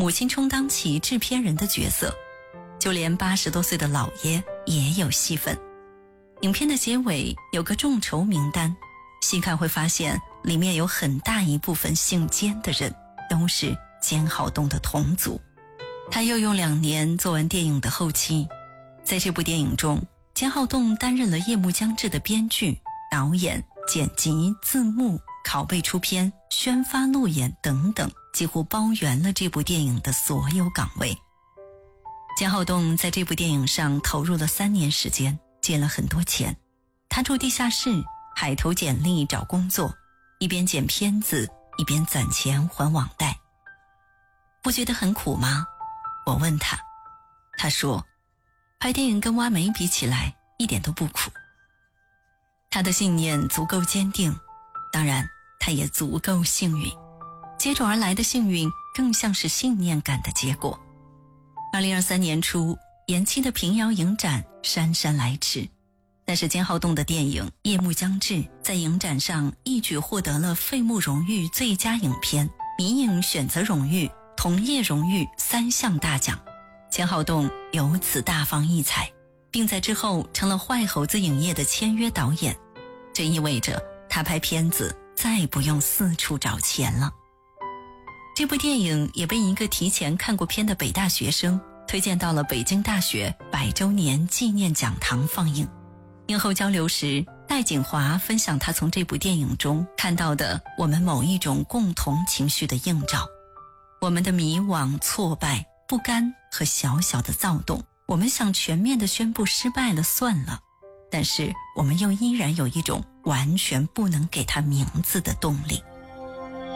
母亲充当起制片人的角色，就连80多岁的老爷也有戏份。影片的结尾有个众筹名单，细看会发现里面有很大一部分姓坚的人都是坚浩栋的同族。他又用2年做完电影的后期，在这部电影中，坚浩栋担任了《夜幕将至》的编剧、导演、剪辑、字幕、拷贝出片、宣发路演等等，几乎包圆了这部电影的所有岗位。坚浩栋在这部电影上投入了3年时间，借了很多钱。他住地下室，海投简历找工作，一边剪片子，一边攒钱还网贷。不觉得很苦吗？我问他，他说拍电影跟挖煤比起来一点都不苦。他的信念足够坚定，当然他也足够幸运，接踵而来的幸运更像是信念感的结果。2023年初，延期的平遥影展姗姗来迟，但是坚浩栋的电影《夜幕将至》在影展上一举获得了费穆荣誉最佳影片、迷影选择荣誉、同业荣誉3项大奖。坚浩栋由此大放异彩，并在之后成了坏猴子影业的签约导演，这意味着他拍片子再不用四处找钱了。这部电影也被一个提前看过片的北大学生推荐到了北京大学100周年纪念讲堂放映。映后交流时，戴锦华分享他从这部电影中看到的我们某一种共同情绪的映照，我们的迷惘、挫败、不甘和小小的躁动。我们想全面地宣布失败了算了，但是我们又依然有一种完全不能给它名字的动力。